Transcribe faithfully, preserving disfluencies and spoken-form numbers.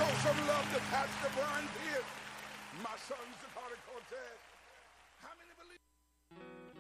show some love to Pastor Brian Pierce. My son, Zakari Cortez. How many believe?